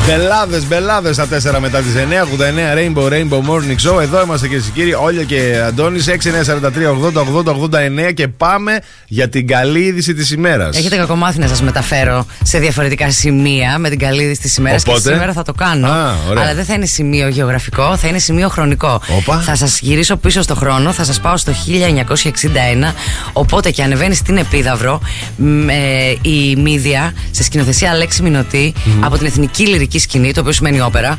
Μπελάδες στα 4 μετά τις 9. 89 Rainbow Morning Show. Εδώ είμαστε κυρίες και κύριοι. Όλια και Αντώνης. 6943-80-80-89. Και πάμε για την καλή είδηση της ημέρας. Έχετε κακομάθει να σας μεταφέρω σε διαφορετικά σημεία με την καλή είδηση της ημέρας. Και σήμερα θα το κάνω. Αλλά δεν θα είναι σημείο γεωγραφικό, θα είναι σημείο χρονικό. Θα σας γυρίσω πίσω στο χρόνο. Θα σας πάω στο 1961. Οπότε και ανεβαίνει στην Επίδαυρο η Μύδια σε σκηνοθεσία Αλέξη Μινωτή από την Εθνική Λυρική Σκηνή, το οποίο σημαίνει όπερα,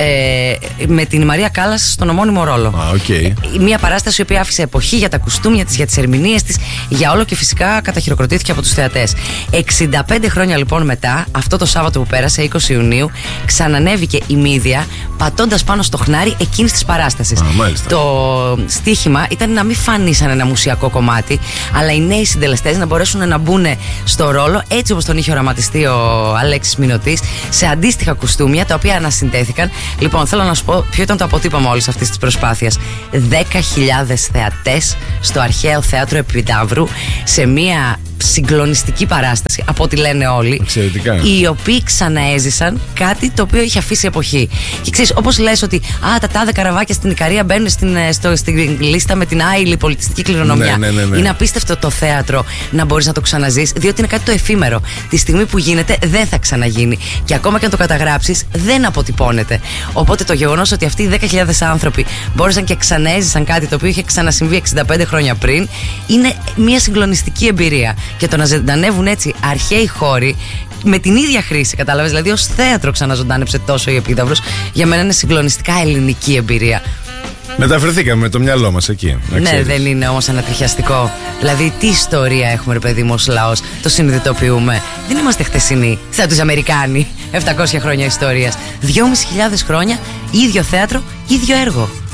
με την Μαρία Κάλλας στον ομώνυμο ρόλο. Μια παράσταση η οποία άφησε εποχή για τα κουστούμια της, για τις ερμηνείες της, για όλο και φυσικά καταχειροκροτήθηκε από τους θεατές. 65 χρόνια λοιπόν μετά, αυτό το Σάββατο που πέρασε, 20 Ιουνίου, ξανανέβηκε η Μύδια πατώντας πάνω στο χνάρι εκείνης της παράστασης. Το στίχημα ήταν να μην φανεί σαν ένα μουσιακό κομμάτι, αλλά οι νέοι συντελεστές να μπορέσουν να μπουν στο ρόλο έτσι όπως τον είχε οραματιστεί ο Αλέξης Μινωτής, σε αντίστοιχα κουστούμια τα οποία ανασυντέθηκαν. Λοιπόν, θέλω να σου πω ποιο ήταν το αποτύπωμα όλης αυτής της προσπάθειας. 10.000 θεατές στο Αρχαίο Θέατρο Επιδαύρου, σε μια συγκλονιστική παράσταση, από ό,τι λένε όλοι. Εξαιρετικά. Οι οποίοι ξαναέζησαν κάτι το οποίο είχε αφήσει εποχή. Και ξέρεις, όπως λες ότι τα τάδε καραβάκια στην Ικαρία μπαίνουν στην λίστα με την άειλη πολιτιστική κληρονομιά. Ναι. Είναι απίστευτο το θέατρο να μπορείς να το ξαναζείς, διότι είναι κάτι το εφήμερο. Τη στιγμή που γίνεται, δεν θα ξαναγίνει. Και ακόμα και αν το καταγράψεις, δεν αποτυπώνεται. Οπότε το γεγονός ότι αυτοί οι 10.000 άνθρωποι μπόρεσαν και ξαναέζησαν κάτι το οποίο είχε ξανασυμβεί 65 χρόνια πριν, είναι μια συγκλονιστική εμπειρία. Και το να ζωντανεύουν έτσι αρχαίοι χώροι με την ίδια χρήση, κατάλαβες, δηλαδή ως θέατρο ξαναζωντάνεψε τόσο η Επίδαυρος, για μένα είναι συγκλονιστικά ελληνική εμπειρία. Μεταφερθήκαμε με το μυαλό μας εκεί. Ναι, δεν είναι όμως ανατριχιαστικό? Δηλαδή, τι ιστορία έχουμε, ρε παιδί μου, ως λαός? Το συνειδητοποιούμε? Δεν είμαστε χτεσινοί, σαν τους Αμερικάνοι. 700 χρόνια ιστορίας. 2.500 χρόνια, ίδιο θέατρο, ίδιο έργο.